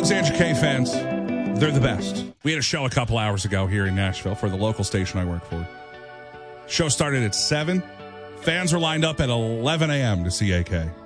Alexandria K fans, they're the best. We had a show a couple hours ago here in Nashville for the local station I work for. Show started at 7. Fans were lined up at 11 a.m. to see AK.